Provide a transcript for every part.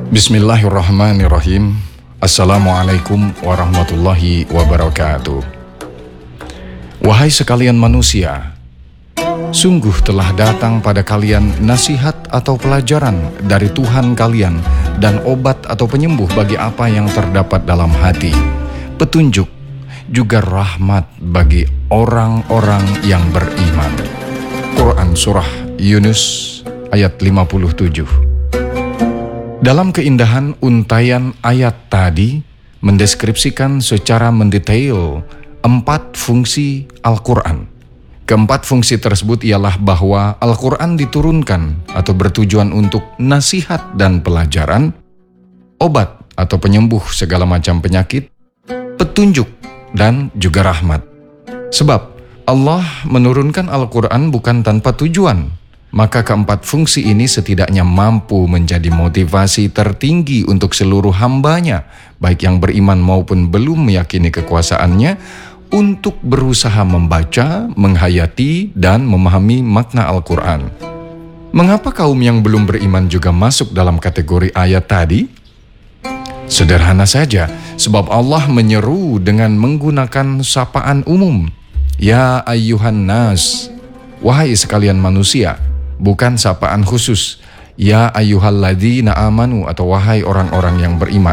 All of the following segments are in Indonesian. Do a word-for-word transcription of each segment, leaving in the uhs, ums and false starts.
Bismillahirrahmanirrahim. Assalamualaikum warahmatullahi wabarakatuh. Wahai sekalian manusia, sungguh telah datang pada kalian nasihat atau pelajaran dari Tuhan kalian dan obat atau penyembuh bagi apa yang terdapat dalam hati, petunjuk juga rahmat bagi orang-orang yang beriman. Quran Surah Yunus ayat lima puluh tujuh. Dalam keindahan untaian ayat tadi mendeskripsikan secara mendetail empat fungsi Al-Quran. Keempat fungsi tersebut ialah bahwa Al-Quran diturunkan atau bertujuan untuk nasihat dan pelajaran, obat atau penyembuh segala macam penyakit, petunjuk, dan juga rahmat. Sebab Allah menurunkan Al-Quran bukan tanpa tujuan, maka keempat fungsi ini setidaknya mampu menjadi motivasi tertinggi untuk seluruh hambanya, baik yang beriman maupun belum meyakini kekuasaannya, untuk berusaha membaca, menghayati, dan memahami makna Al-Quran. Mengapa kaum yang belum beriman juga masuk dalam kategori ayat tadi? Sederhana saja, sebab Allah menyeru dengan menggunakan sapaan umum. Ya ayyuhan nas, wahai sekalian manusia, bukan sapaan khusus. Ya ayyuhalladzina amanu, atau wahai orang-orang yang beriman.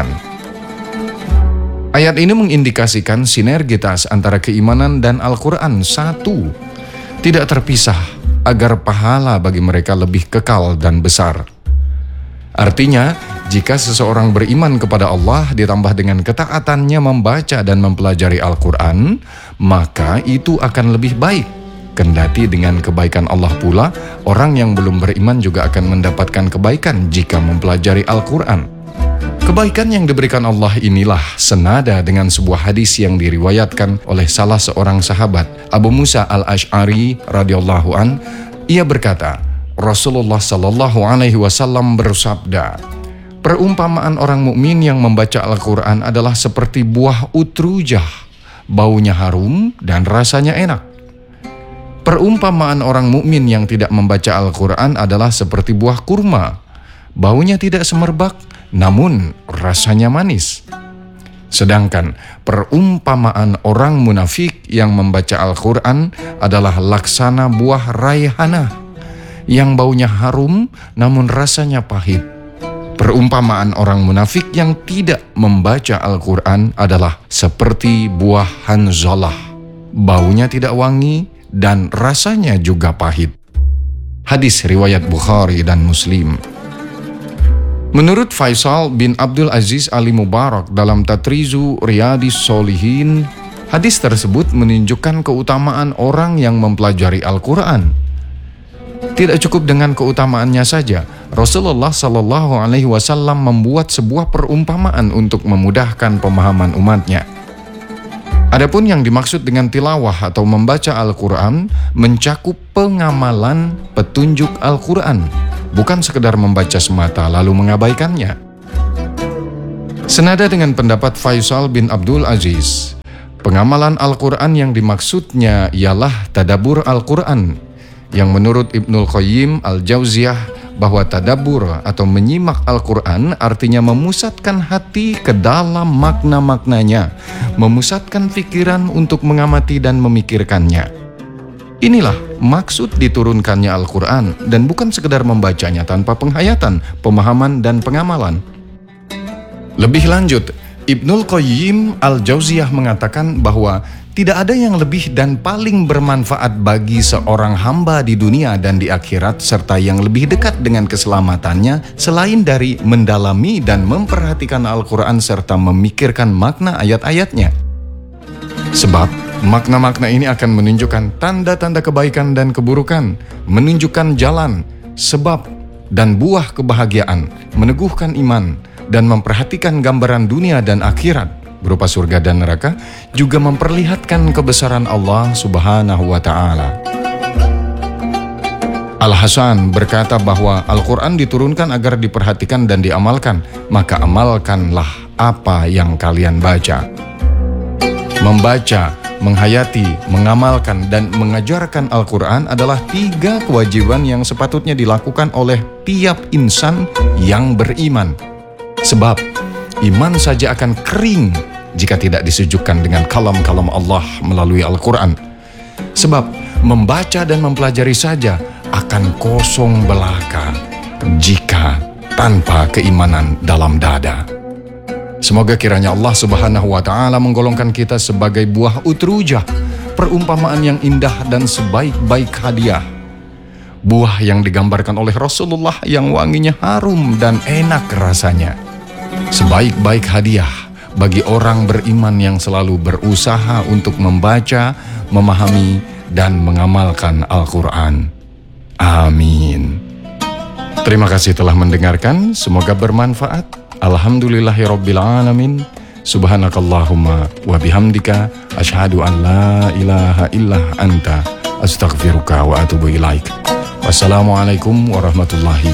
Ayat ini mengindikasikan sinergitas antara keimanan dan Al-Quran satu, tidak terpisah, agar pahala bagi mereka lebih kekal dan besar. Artinya, jika seseorang beriman kepada Allah ditambah dengan ketaatannya membaca dan mempelajari Al-Quran, maka itu akan lebih baik. Kendati dengan kebaikan Allah pula, orang yang belum beriman juga akan mendapatkan kebaikan jika mempelajari Al-Quran. Kebaikan yang diberikan Allah inilah senada dengan sebuah hadis yang diriwayatkan oleh salah seorang sahabat, Abu Musa al-Ash'ari radhiyallahu an. Ia berkata, Rasulullah sallallahu alaihi wasallam bersabda, perumpamaan orang mukmin yang membaca Al-Quran adalah seperti buah utrujah, baunya harum dan rasanya enak. Perumpamaan orang mukmin yang tidak membaca Al-Quran adalah seperti buah kurma, baunya tidak semerbak, namun rasanya manis. Sedangkan perumpamaan orang munafik yang membaca Al-Quran adalah laksana buah raihana, yang baunya harum namun rasanya pahit. Perumpamaan orang munafik yang tidak membaca Al-Quran adalah seperti buah hanzalah, baunya tidak wangi dan rasanya juga pahit. Hadis riwayat Bukhari dan Muslim. Menurut Faisal bin Abdul Aziz Ali Mubarak dalam Tatrizu Riyadis Solihin, hadis tersebut menunjukkan keutamaan orang yang mempelajari Al-Quran. Tidak cukup dengan keutamaannya saja, Rasulullah Sallallahu Alaihi Wasallam membuat sebuah perumpamaan untuk memudahkan pemahaman umatnya. Adapun yang dimaksud dengan tilawah atau membaca Al-Quran mencakup pengamalan petunjuk Al-Quran, bukan sekedar membaca semata lalu mengabaikannya. Senada dengan pendapat Faisal bin Abdul Aziz, pengamalan Al-Quran yang dimaksudnya ialah tadabbur Al-Quran, yang menurut Ibnul Qayyim Al-Jauziyah bahwa tadabbur atau menyimak Al-Quran artinya memusatkan hati ke dalam makna-maknanya, memusatkan pikiran untuk mengamati dan memikirkannya. Inilah maksud diturunkannya Al-Quran, dan bukan sekedar membacanya tanpa penghayatan, pemahaman, dan pengamalan. Lebih lanjut, Ibnul Qayyim Al-Jauziyah mengatakan bahwa tidak ada yang lebih dan paling bermanfaat bagi seorang hamba di dunia dan di akhirat serta yang lebih dekat dengan keselamatannya selain dari mendalami dan memperhatikan Al-Quran serta memikirkan makna ayat-ayatnya. Sebab makna-makna ini akan menunjukkan tanda-tanda kebaikan dan keburukan, menunjukkan jalan, sebab, dan buah kebahagiaan, meneguhkan iman, dan memperhatikan gambaran dunia dan akhirat berupa surga dan neraka, juga memperlihatkan kebesaran Allah Subhanahu wa Ta'ala. Al-Hasan berkata bahwa Al-Quran diturunkan agar diperhatikan dan diamalkan, maka amalkanlah apa yang kalian baca. Membaca, menghayati, mengamalkan, dan mengajarkan Al-Quran adalah tiga kewajiban yang sepatutnya dilakukan oleh tiap insan yang beriman. Sebab iman saja akan kering jika tidak disejukkan dengan kalam-kalam Allah melalui Al-Quran. Sebab membaca dan mempelajari saja akan kosong belaka jika tanpa keimanan dalam dada. Semoga kiranya Allah Subhanahu wa Ta'ala menggolongkan kita sebagai buah utrujah, perumpamaan yang indah dan sebaik-baik hadiah. Buah yang digambarkan oleh Rasulullah yang wanginya harum dan enak rasanya. Sebaik-baik hadiah bagi orang beriman yang selalu berusaha untuk membaca, memahami, dan mengamalkan Al-Quran. Amin. Terima kasih telah mendengarkan, semoga bermanfaat. Alhamdulillahirabbil alamin. Subhanakallahumma wa bihamdika asyhadu an la ilaha illa anta astaghfiruka wa atubu ilaik. Wassalamualaikum warahmatullahi